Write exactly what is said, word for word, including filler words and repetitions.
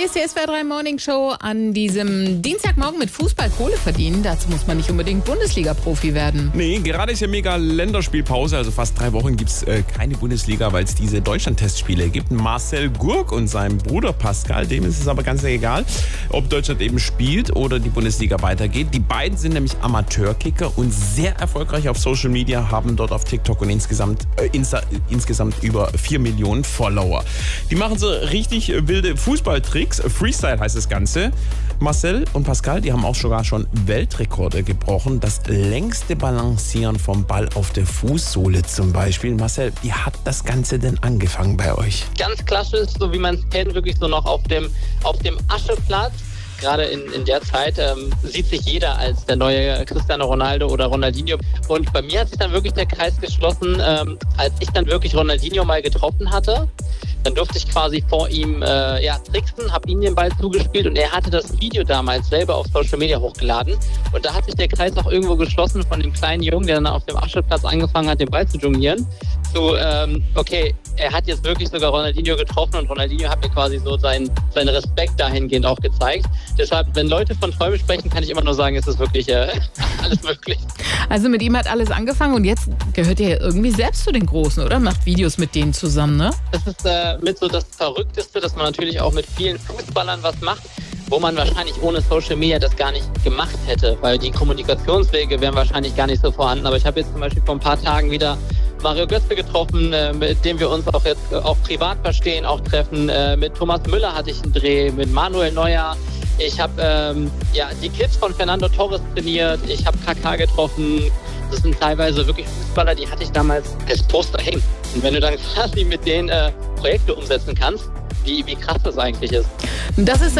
Hier ist die S W R drei Morning Show an diesem Dienstagmorgen mit Fußball Kohle verdienen. Dazu muss man nicht unbedingt Bundesliga-Profi werden. Nee, gerade ist ja mega Länderspielpause, also fast drei Wochen gibt es äh, keine Bundesliga, weil es diese Deutschland-Testspiele gibt. Marcel Gurk und seinem Bruder Pascal, dem ist es aber ganz egal, ob Deutschland eben spielt oder die Bundesliga weitergeht. Die beiden sind nämlich Amateurkicker und sehr erfolgreich auf Social Media, haben dort auf TikTok und insgesamt, äh, Insta, insgesamt über vier Millionen Follower. Die machen so richtig wilde Fußballtricks. Freestyle heißt das Ganze. Marcel und Pascal, die haben auch sogar schon Weltrekorde gebrochen. Das längste Balancieren vom Ball auf der Fußsohle zum Beispiel. Marcel, wie hat das Ganze denn angefangen bei euch? Ganz klassisch, so wie man es kennt, wirklich so noch auf dem, auf dem Ascheplatz. Gerade in, in der Zeit ähm, sieht sich jeder als der neue Cristiano Ronaldo oder Ronaldinho. Und bei mir hat sich dann wirklich der Kreis geschlossen, ähm, als ich dann wirklich Ronaldinho mal getroffen hatte. Dann durfte ich quasi vor ihm äh, ja, tricksen, habe ihm den Ball zugespielt und er hatte das Video damals selber auf Social Media hochgeladen. Und da hat sich der Kreis auch irgendwo geschlossen von dem kleinen Jungen, der dann auf dem Ascheplatz angefangen hat, den Ball zu jonglieren. Zu, ähm, okay, er hat jetzt wirklich sogar Ronaldinho getroffen und Ronaldinho hat mir quasi so seinen, seinen Respekt dahingehend auch gezeigt. Deshalb, wenn Leute von Träumen sprechen, kann ich immer nur sagen, es ist wirklich äh, alles möglich. Also mit ihm hat alles angefangen und jetzt gehört er irgendwie selbst zu den Großen, oder? Macht Videos mit denen zusammen, ne? Das ist äh, mit so das Verrückteste, dass man natürlich auch mit vielen Fußballern was macht, wo man wahrscheinlich ohne Social Media das gar nicht gemacht hätte, weil die Kommunikationswege wären wahrscheinlich gar nicht so vorhanden. Aber ich habe jetzt zum Beispiel vor ein paar Tagen wieder Mario Götze getroffen, äh, mit dem wir uns auch jetzt äh, auch privat verstehen, auch treffen. Äh, mit Thomas Müller hatte ich einen Dreh, mit Manuel Neuer. Ich habe ähm, ja, die Kids von Fernando Torres trainiert. Ich habe K K getroffen. Das sind teilweise wirklich Fußballer, die hatte ich damals als Poster hängen. Und wenn du dann quasi mit denen äh, Projekte umsetzen kannst, wie, wie krass das eigentlich ist. Das ist